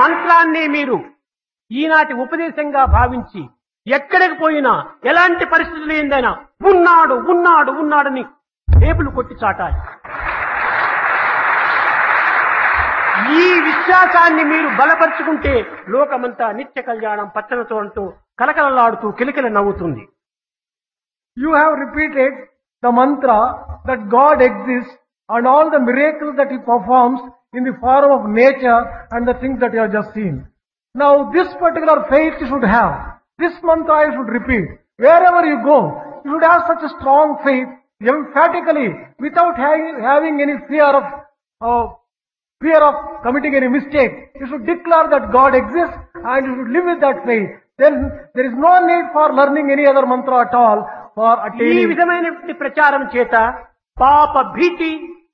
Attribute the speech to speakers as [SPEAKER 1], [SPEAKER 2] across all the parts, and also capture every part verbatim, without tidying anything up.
[SPEAKER 1] మంత్రాన్ని మీరు ఈనాటి ఉపదేశంగా భావించి ఎక్కడికి పోయినా ఎలాంటి పరిస్థితులు ఏందైనా ఉన్నాడు ఉన్నాడు ఉన్నాడని టేబుల్ కొట్టి చాటాలి. ఈ విశ్వాసాన్ని మీరు బలపరుచుకుంటే లోకమంతా నిత్య కళ్యాణం పచ్చనతోంతో కలకలలాడుతూ కిలకిల నవ్వుతుంది.
[SPEAKER 2] You have repeated the mantra that God exists and all the miracles that He performs in the form of nature and the things that you have just seen. Now this particular faith you should have. This mantra you should repeat. Wherever you go, you should have such a strong faith, emphatically, without having, having any fear of, uh, fear of committing any mistake. You should declare that God exists and you should live with that faith. Then there is no need for learning any other mantra at all for
[SPEAKER 1] ఈ
[SPEAKER 2] attaining.
[SPEAKER 1] విధమైన ప్రచారం చేత పాప భీతి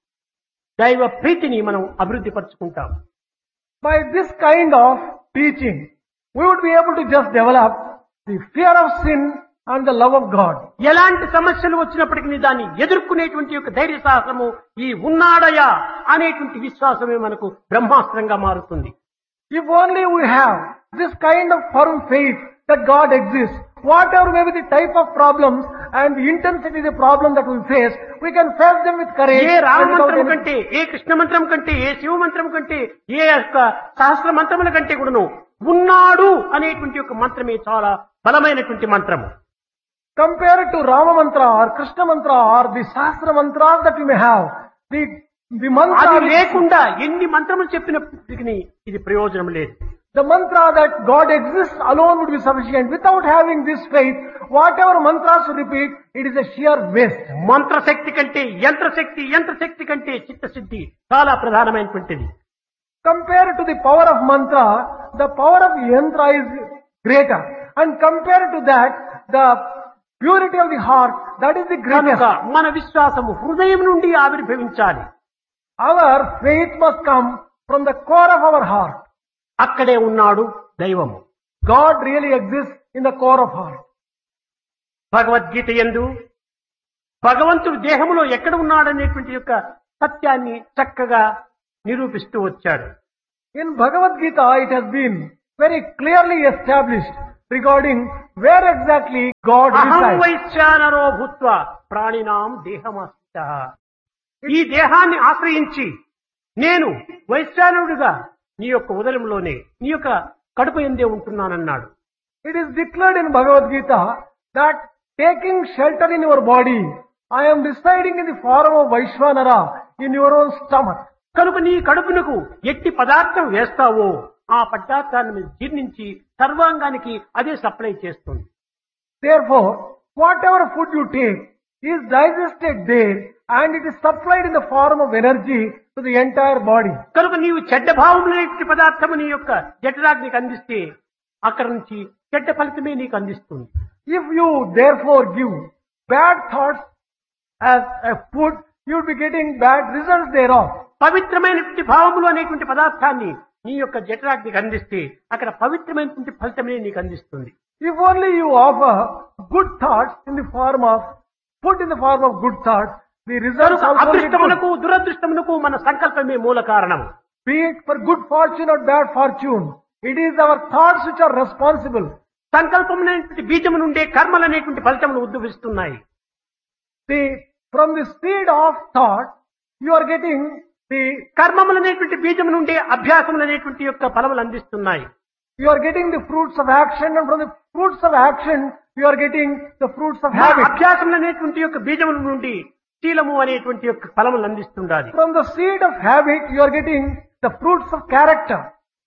[SPEAKER 1] దైవ ప్రీతిని మనం అభివృద్ధి పరుచుకుంటాం.
[SPEAKER 2] By this kind of teaching, we would be able to just develop the fear of sin and the love of God.
[SPEAKER 1] ఎలాంటి సమస్యలు వచ్చినప్పటికీ దాన్ని ఎదుర్కొనేటువంటి యొక్క ధైర్య సాహసము ఈ ఉన్నాడయా అనేటువంటి విశ్వాసమే మనకు బ్రహ్మాస్త్రంగా మారుతుంది.
[SPEAKER 2] If only we have this kind of firm faith that God exists, whatever may be the type of problems and the intensity of the problem that we face, we can face them with courage.
[SPEAKER 1] A Rama
[SPEAKER 2] and without
[SPEAKER 1] మంత్రం
[SPEAKER 2] any-
[SPEAKER 1] కంటే, ఏ కృష్ణ మంత్రం కంటే, ఏ శివ మంత్రం కంటే, ఏ యొక్క సహస్ర మంత్రముల కంటే కూడాను ఉన్నాడు అనేటువంటి యొక్క మంత్రమే చాలా బలమైనటువంటి మంత్రము.
[SPEAKER 2] Compared to Rama mantra or Krishna mantra or the Sahasra mantras that we may have, the, the mantra
[SPEAKER 1] అది
[SPEAKER 2] which-
[SPEAKER 1] లేకుండా ఎన్ని మంత్రములు చెప్పినప్పటికీ ఇది ప్రయోజనం లేదు.
[SPEAKER 2] The mantra that God exists alone would be sufficient. Without having this faith, whatever mantras you repeat, it is a sheer waste.
[SPEAKER 1] మంత్రశక్తి కంటే యంత్రశక్తి, యంత్రశక్తి కంటే చిత్తశుద్ధి చాలా ప్రధానమైనటువంటిది.
[SPEAKER 2] Compared to the power of mantra, the power of yantra is greater. And compared to that, the purity of the heart, that is the greatest.
[SPEAKER 1] కనుక మన విశ్వాసము హృదయం నుండి ఆవిర్భవించాలి.
[SPEAKER 2] Our faith must come from the core of our heart.
[SPEAKER 1] అక్కడే ఉన్నాడు దైవము.
[SPEAKER 2] God really exists in the core of heart.
[SPEAKER 1] Bhagavad Gita యందు భగవంతుడు దేహములో ఎక్కడ ఉన్నాడనేటువంటి యొక్క సత్యాన్ని చక్కగా నిరూపిస్తూ వచ్చాడు.
[SPEAKER 2] In Bhagavad Gita, it has been very clearly established regarding where exactly God
[SPEAKER 1] అహం
[SPEAKER 2] resides.
[SPEAKER 1] వైశ్వానరో భూత్వా ప్రాణినాం దేహమాశ్రితః. ఈ దేహాన్ని ఆశ్రయించి నేను వైశ్వానుడిగా నీ యొక్క ఉదరంలోనే నీ యొక్క కడుపు ఎందే ఉంటున్నానన్నాడు.
[SPEAKER 2] It is declared in Bhagavad Gita that taking shelter in your body, I am residing in the form of Vaishvanara in your own stomach.
[SPEAKER 1] కనుక నీ కడుపునకు ఎట్టి పదార్థం వేస్తావో ఆ పదార్థాన్ని మీరు జీర్ణించి సర్వాంగానికి అదే సప్లై చేస్తుంది.
[SPEAKER 2] Therefore, whatever food you take is digested there and it is supplied in the form of energy to the entire body.
[SPEAKER 1] కనుక నీవు చెడ్డ భావములైన పదార్థము నీ యొక్క జఠరాగ్నికి అందిస్తే అక్కడ నుంచి చెడ్డ ఫలితమే నీకు అందిస్తుంది.
[SPEAKER 2] If you therefore give bad thoughts as a food, you will be getting bad results thereof.
[SPEAKER 1] పవిత్రమైనటువంటి భావములు అనేటువంటి పదార్థాన్ని నీ యొక్క జఠరాగ్నికి అందిస్తే అక్కడ పవిత్రమైనటువంటి ఫలితమే నీకు అందిస్తుంది.
[SPEAKER 2] If only you offer good thoughts in the form of food in the form of good thoughts, the results
[SPEAKER 1] కనుక
[SPEAKER 2] also be good.
[SPEAKER 1] అదృష్టమునకు దురదృష్టమునకు మన సంకల్పమే మూల కారణము.
[SPEAKER 2] Be it for good fortune or bad fortune, it is our thoughts which are responsible.
[SPEAKER 1] సంకల్పం అనేటువంటి బీజము నుండే కర్మలు అనేటువంటి ఫలితములు ఉద్భవిస్తున్నాయి.
[SPEAKER 2] The, from the seed of thought, you are getting the,
[SPEAKER 1] కర్మములు అనేటువంటి బీజము నుండే అభ్యాసములు అనేటువంటి యొక్క ఫలములు అందిస్తున్నాయి.
[SPEAKER 2] you are getting the fruits of action, and from the fruits of action, you are getting the fruits of
[SPEAKER 1] మన
[SPEAKER 2] habit.
[SPEAKER 1] అభ్యాసములు అనేటువంటి యొక్క బీజముల నుండి శీలము అనేటువంటి యొక్క ఫలములు అందిస్తుండాలి.
[SPEAKER 2] From the seed of habit, you are getting the fruits of character.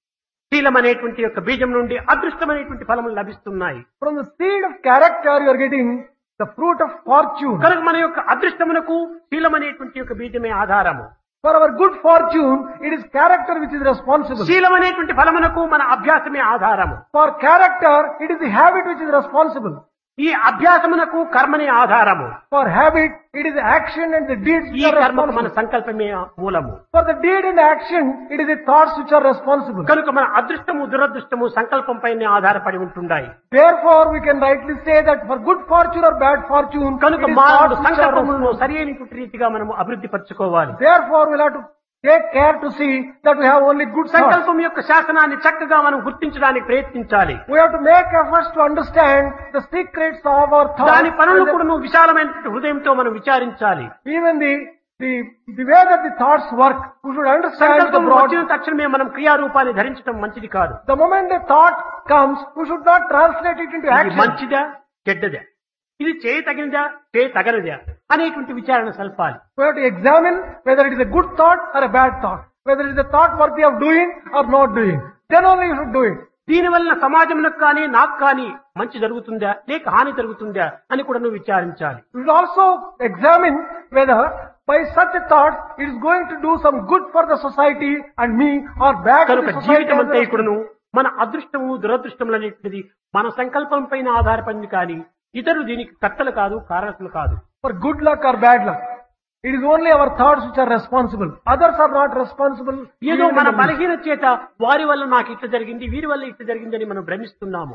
[SPEAKER 1] శీలం అనేటువంటి యొక్క బీజం నుండి అదృష్టం అనేటువంటి ఫలములు లభిస్తున్నాయి.
[SPEAKER 2] From the seed of character, you are getting the fruit of fortune.
[SPEAKER 1] కనుక మన యొక్క అదృష్టమునకు శీలం అనేటువంటి యొక్క బీజమే ఆధారము.
[SPEAKER 2] For our good fortune, it is character which is responsible.
[SPEAKER 1] శీలం అనేటువంటి ఫలమునకు మన అభ్యాసమే ఆధారము.
[SPEAKER 2] For character, it is the habit which is responsible.
[SPEAKER 1] ఈ అభ్యాసమునకు కర్మనే ఆధారము.
[SPEAKER 2] For habit, it is action and the deeds
[SPEAKER 1] ఈ
[SPEAKER 2] which are
[SPEAKER 1] కర్మకు మన
[SPEAKER 2] responsible.
[SPEAKER 1] సంకల్పమే మూలము.
[SPEAKER 2] For the deed and action, it is the thoughts which are responsible.
[SPEAKER 1] కనుక మన అదృష్టము దురదృష్టము సంకల్పం పైనే ఆధారపడి ఉంటున్నాయి.
[SPEAKER 2] Therefore, we can rightly say that for good fortune or bad fortune,
[SPEAKER 1] కనుక
[SPEAKER 2] it is
[SPEAKER 1] మానవుడు
[SPEAKER 2] thoughts which are
[SPEAKER 1] సంకల్పములను
[SPEAKER 2] responsible.
[SPEAKER 1] సరైనటువంటి రీతిగా మనం అభివృద్ధి పరచుకోవాలి.
[SPEAKER 2] Therefore, we'll have to take care to see that we have only good thoughts.
[SPEAKER 1] సంకల్పం యొక్క శాసనాన్ని చక్కగా మనం గుర్తించడానికి ప్రయత్నించాలి.
[SPEAKER 2] We have to make efforts to understand the secrets of our thoughts.
[SPEAKER 1] దాని పనులు కూడా నువ్వు విశాలమైన హృదయంతో మనం విచారించాలి.
[SPEAKER 2] Even the the the way that the thoughts work, we should understand the
[SPEAKER 1] సంకల్పం
[SPEAKER 2] broad.
[SPEAKER 1] వచ్చిన తక్షణమే మనం క్రియారూపాన్ని ధరించడం మంచిది కాదు.
[SPEAKER 2] The moment the thought comes, we should not translate it into
[SPEAKER 1] ఇది
[SPEAKER 2] action.
[SPEAKER 1] మంచిదా చెడ్డదా, ఇది చేయ తగినదా చేయ తగనదా అనేటువంటి విచారణ సల్పాలి.
[SPEAKER 2] We have to examine whether it is a good thought or a bad thought, whether it is a thought worthy of doing or not doing. Then only you should do it.
[SPEAKER 1] దీనివల్ల సమాజంలో కానీ నాకు కానీ మంచి జరుగుతుందా లేక హాని జరుగుతుందా అని కూడా నువ్వు విచారించాలి.
[SPEAKER 2] You should also examine whether by such a thought it is going to do some good for the society and me or bad to
[SPEAKER 1] కనుక
[SPEAKER 2] the society.
[SPEAKER 1] జీవితం అంతా
[SPEAKER 2] as well.
[SPEAKER 1] ఇక్కడను మన అదృష్టము దురదృష్టములు అనేటువంటిది మన సంకల్పం పైన ఆధారపడింది కానీ ఇతరులు దీనికి కర్తలు కాదు కారకులు కాదు.
[SPEAKER 2] For good luck or bad luck, it is only our thoughts which are responsible. Others are not responsible.
[SPEAKER 1] ఏదో
[SPEAKER 2] even
[SPEAKER 1] మన
[SPEAKER 2] in the-
[SPEAKER 1] బలహీన చేత వారి వల్ల నాకు ఇట్లా జరిగింది వీరి వల్ల ఇట్లా జరిగిందని మనం భ్రమిస్తున్నాము.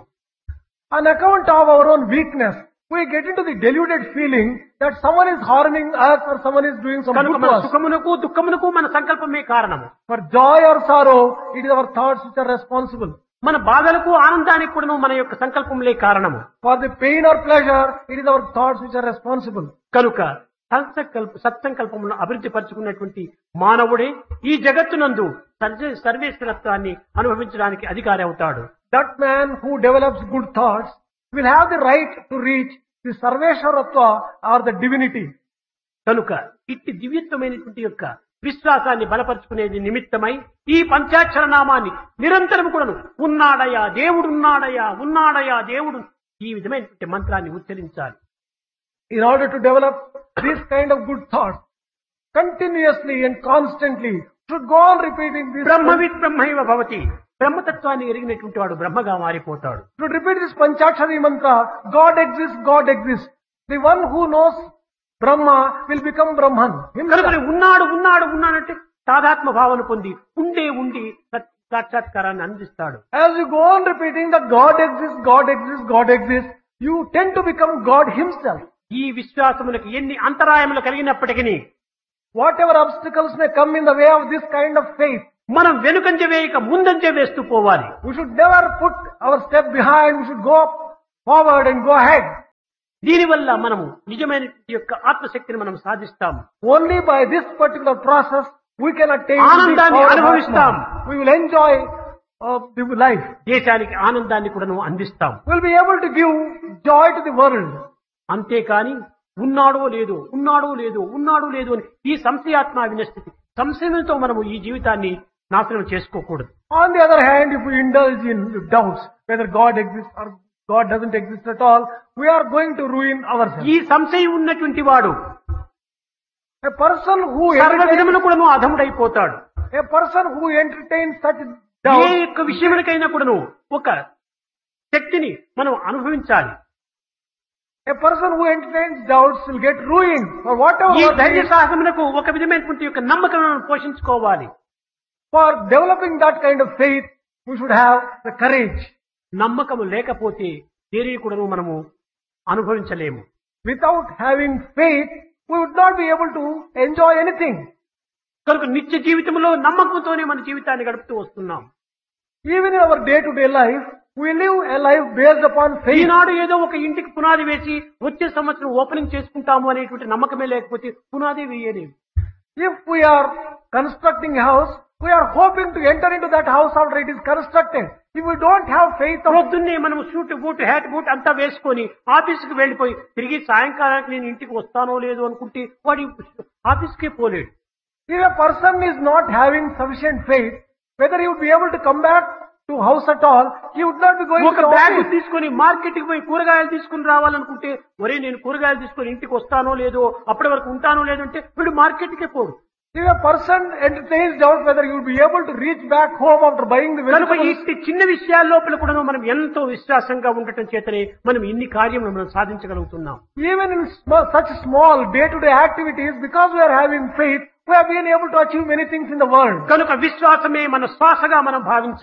[SPEAKER 2] On account of our own weakness, we get into the deluded feeling that someone is harming us or someone is doing some
[SPEAKER 1] కనుక
[SPEAKER 2] good
[SPEAKER 1] మన
[SPEAKER 2] to us.
[SPEAKER 1] సుఖమునకు దుఃఖమునకు మన సంకల్పమే కారణము.
[SPEAKER 2] For joy or sorrow, it is our thoughts which are responsible.
[SPEAKER 1] మన బాధలకు ఆనందానికి కూడా మన యొక్క సంకల్పములే కారణము.
[SPEAKER 2] For the pain or pleasure, it is our thoughts which are responsible.
[SPEAKER 1] కనుక సత్సంకల్ప సత్సంకల్పములను అభివృద్ధి పరుచుకున్నటువంటి మానవుడే ఈ జగత్తునందు సర్వే సర్వేశ్వరత్వాన్ని అనుభవించడానికి అధికారి అవుతాడు.
[SPEAKER 2] That man who develops good thoughts will have the right to reach the Sarveshwaratva or the divinity.
[SPEAKER 1] కనుక ఇట్టి దివ్యత్వమైనటువంటి యొక్క విశ్వాసాన్ని బలపరుచుకునేది నిమిత్తమై ఈ పంచాక్షర నామాన్ని నిరంతరం కూడాను ఉన్నాడయా దేవుడున్నాడయా ఉన్నాడయా దేవుడు ఈ విధమైనటువంటి మంత్రాన్ని ఉచ్చరించాలి.
[SPEAKER 2] In order to develop this kind of good thoughts, continuously and constantly should go on repeating this.
[SPEAKER 1] బ్రహ్మవిత్ బ్రహ్మైవ భవతి, బ్రహ్మతత్వాన్ని ఎరిగినటువంటి వాడు బ్రహ్మగా మారిపోతాడు.
[SPEAKER 2] Should repeat this Panchakshari mantra, God exists, God exists. The one who knows Brahma will become Brahman himself.
[SPEAKER 1] కనుక ఉన్నాడు ఉన్నాడు ఉన్నాడంటే తాదాత్మ భావన పొంది ఉండే ఉండి సత్- సాక్షాత్కారాన్ని అందిస్తాడు.
[SPEAKER 2] As you go on repeating that God exists, God exists, God exists, you tend to become God himself.
[SPEAKER 1] ఈ విశ్వాసములకు ఎన్ని అంతరాయములు కలిగినప్పటికీ
[SPEAKER 2] Whatever obstacles may come in the way of this kind of faith,
[SPEAKER 1] మనం వెనుకంజ వేయక ముందంజ వేస్తూ పోవాలి.
[SPEAKER 2] we should never put our step behind, we should go forward and go ahead.
[SPEAKER 1] దీనివల్ల మనము నిజమైన యొక్క ఆత్మశక్తిని మనం సాధిస్తాము.
[SPEAKER 2] Only by this particular process we can attain
[SPEAKER 1] ఆనందాన్ని
[SPEAKER 2] the power of
[SPEAKER 1] అనుభవిస్తాం.
[SPEAKER 2] Atma. We will enjoy uh, the life.
[SPEAKER 1] దేశానికి ఆనందాన్ని కూడా నువ్వు అందిస్తాం.
[SPEAKER 2] We will be able to give joy to the world.
[SPEAKER 1] అంతేకాని ఉన్నాడో లేదో ఉన్నాడో లేదో ఉన్నాడో లేదో అని ఈ సంశయాత్మ వినస్థితి సంశయంతో మనము ఈ జీవితాన్ని నాశనం చేసుకోకూడదు.
[SPEAKER 2] On the other hand, if we indulge in doubts whether God exists or God doesn't exist at all, we are going to ruin ourselves.
[SPEAKER 1] ఈ సంశయం ఉన్నటువంటి వాడు
[SPEAKER 2] A person who
[SPEAKER 1] సర్వ
[SPEAKER 2] entertains,
[SPEAKER 1] విధమును కూడాను అధముడైపోతాడు.
[SPEAKER 2] a person who entertains such
[SPEAKER 1] A
[SPEAKER 2] doubts,
[SPEAKER 1] యొక్క విషయములకైనా కూడాను ఒక శక్తిని మనం అనుభవించాలి.
[SPEAKER 2] a person who entertains doubts will get ruined for whatever.
[SPEAKER 1] ఈ
[SPEAKER 2] work he
[SPEAKER 1] ధైర్య
[SPEAKER 2] is.
[SPEAKER 1] సాహసమునకు ఒక విధమైనటువంటి యొక్క నమ్మకం పోషించుకోవాలి.
[SPEAKER 2] For developing that kind of faith, we should have the courage.
[SPEAKER 1] నమ్మకము లేకపోతే దేనిని కూడాను మనము అనుభవించలేము.
[SPEAKER 2] Without having faith, we would not be able to enjoy anything.
[SPEAKER 1] కనుక నిత్య జీవితంలో నమ్మకంతోనే మన జీవితాన్ని గడుపుతూ వస్తున్నాం.
[SPEAKER 2] Even in our day-to-day life, we live a life based upon faith.
[SPEAKER 1] ఈనాడు ఏదో ఒక ఇంటికి పునాది వేసి వచ్చే సంవత్సరం ఓపెనింగ్ చేసుకుంటాము అనేటువంటి నమ్మకమే లేకపోతే పునాది వేయలేము.
[SPEAKER 2] If we are constructing a house, we are hoping to enter into that house after it is constructed. If we don't have faith of
[SPEAKER 1] పొద్దున్నే మనం షూట్ బూట్ హ్యాట్ బూట్ అంతా వేసుకొని ఆఫీస్కి వెళ్ళిపోయి తిరిగి సాయంకాలానికి నేను ఇంటికి వస్తానో లేదో అనుకుంటే వాడి ఆఫీస్కే పోలేడు.
[SPEAKER 2] if a person is not having sufficient faith, whether he would be able to come back to house at all, he would not be going
[SPEAKER 1] ఒక
[SPEAKER 2] to the
[SPEAKER 1] బ్యాగ్
[SPEAKER 2] office.
[SPEAKER 1] తీసుకొని మార్కెట్ కి పోయి కూరగాయలు తీసుకుని రావాలనుకుంటే ఒరే నేను కూరగాయలు తీసుకొని ఇంటికి వస్తానో లేదో అప్పటి వరకు ఉంటానో లేదో అంటే వీడు మార్కెట్ కే పోడు.
[SPEAKER 2] If a person entertains doubt whether he would be able to reach back home after buying the
[SPEAKER 1] కనుక
[SPEAKER 2] vegetables,
[SPEAKER 1] ఈ చిన్న విషయాల లోపల కూడా మనం ఎంతో విశ్వాసంగా ఉండటం చేతనే మనం ఇన్ని కార్యములు మనం సాధించగలుగుతున్నాం.
[SPEAKER 2] even in small, such small day-to-day activities, because we are having faith, we have been able to achieve many things in the world.
[SPEAKER 1] కనుక విశ్వాసమే మన శ్వాసగా మనం భావించాలి.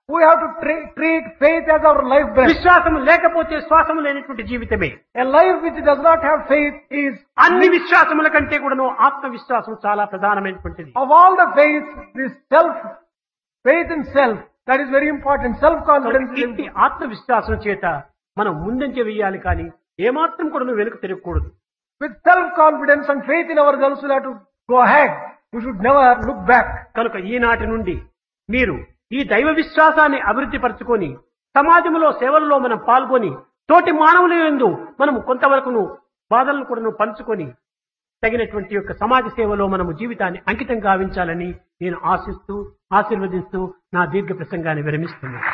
[SPEAKER 2] we have to tra- treat faith as our life breath.
[SPEAKER 1] విశ్వాసము లేకపోతే శ్వాసము లేనటువంటి జీవితమే.
[SPEAKER 2] A life which does not have faith is,
[SPEAKER 1] అన్ని విశ్వాసముల కంటే కూడాను ఆత్మవిశ్వాసం చాలా ప్రధానమైనటువంటిది.
[SPEAKER 2] of all the faith, this self, faith in self, that is very important. Self-confidence is
[SPEAKER 1] ఇంటి ఆత్మవిశ్వాసం చేత మనం ముందంజ వేయాలి కానీ ఏమాత్రం కూడా వెనుక తిరగకూడదు.
[SPEAKER 2] with self-confidence and faith in ourselves, we have to go ahead. We should never look back.
[SPEAKER 1] కనుక ఈనాటి నుండి మీరు ఈ దైవ విశ్వాసాన్ని అభివృద్ధి పరచుకొని సమాజంలో సేవల్లో మనం పాల్గొని తోటి మానవుల యందు మనం కొంతవరకును బాధలను కూడా పంచుకొని తగినటువంటి యొక్క సమాజ సేవలో మనము జీవితాన్ని అంకితం గావించాలని నేను ఆశిస్తూ ఆశీర్వదిస్తూ నా దీర్ఘ ప్రసంగాన్ని విరమిస్తున్నాను.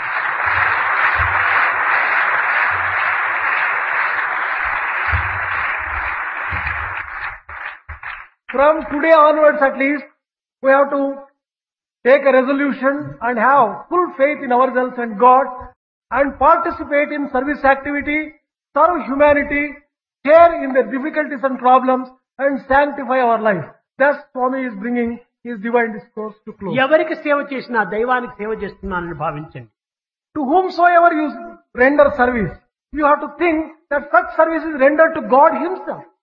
[SPEAKER 2] From today onwards at least, we have to take a resolution and have full faith in ourselves and God and participate in service activity, serve humanity, share in their difficulties and problems and sanctify our life. Thus Swami is bringing his divine discourse to close.
[SPEAKER 1] ఎవరికి సేవ చేసినా దైవానికి సేవ చేస్తున్నానని భావించండి.
[SPEAKER 2] To whomsoever you render service, you have to think that such service is rendered to God himself.